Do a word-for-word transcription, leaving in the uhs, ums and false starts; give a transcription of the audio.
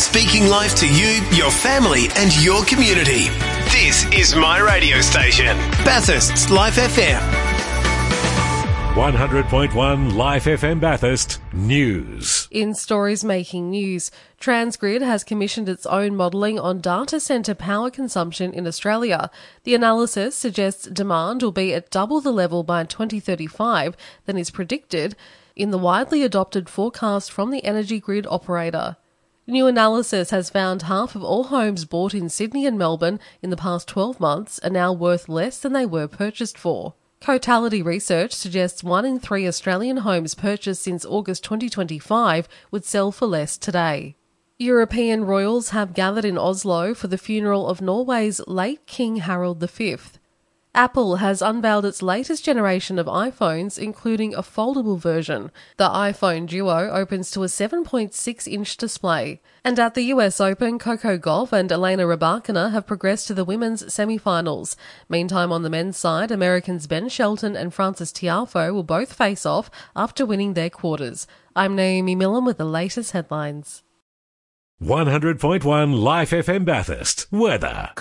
Speaking life to you, your family and your community. This is my radio station, Bathurst's Life F M. one hundred point one Life F M Bathurst News. In stories making news, Transgrid has commissioned its own modelling on data centre power consumption in Australia. The analysis suggests demand will be at double the level by twenty thirty-five than is predicted in the widely adopted forecast from the energy grid operator. New analysis has found half of all homes bought in Sydney and Melbourne in the past twelve months are now worth less than they were purchased for. Cotality research suggests one in three Australian homes purchased since August twenty twenty-five would sell for less today. European royals have gathered in Oslo for the funeral of Norway's late King Harald the Fifth. Apple has unveiled its latest generation of iPhones, including a foldable version. The iPhone Duo opens to a seven point six inch display. And at the U S Open, Coco Gauff and Elena Rybakina have progressed to the women's semi-finals. Meantime, on the men's side, Americans Ben Shelton and Francis Tiafoe will both face off after winning their quarters. I'm Naomi Millen with the latest headlines. one hundred point one Life F M Bathurst. Weather.